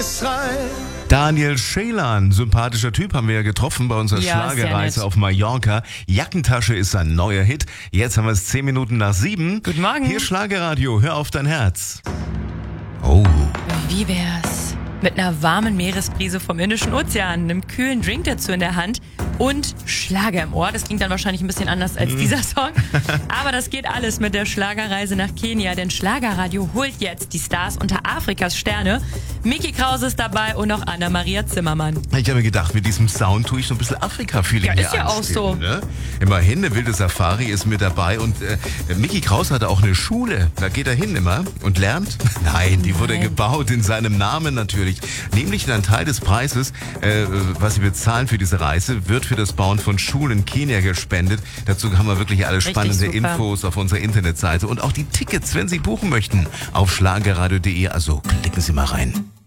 Israel. Daniel Schelan, sympathischer Typ, haben wir ja getroffen bei unserer Ja, Schlagerreise auf Mallorca. Jackentasche ist sein neuer Hit. Jetzt haben wir es 10 Minuten nach 7. Guten Morgen. Hier Schlagerradio, hör auf dein Herz. Oh. Wie wär's mit einer warmen Meeresbrise vom Indischen Ozean, einem kühlen Drink dazu in der Hand und Schlager im Ohr? Das klingt dann wahrscheinlich ein bisschen anders als dieser Song. Aber das geht alles mit der Schlagerreise nach Kenia, denn Schlagerradio holt jetzt die Stars unter Afrikas Sterne. Micky Krause ist dabei und auch Anna-Maria Zimmermann. Ich habe mir gedacht, mit diesem Sound tue ich so ein bisschen Afrika-Feeling Ja, hier ist ja auch anspielen, so. Ne? Immerhin, eine wilde Safari ist mit dabei und Micky Krause hatte auch eine Schule. Da geht er hin immer und lernt. Nein, die wurde gebaut in seinem Namen natürlich. Nämlich ein Teil des Preises, was sie bezahlen für diese Reise, wird für das Bauen von Schulen in Kenia gespendet. Dazu haben wir wirklich alle spannende super. Infos auf unserer Internetseite und auch die Tickets, wenn Sie buchen möchten, auf schlagerradio.de. Also klicken Sie mal rein.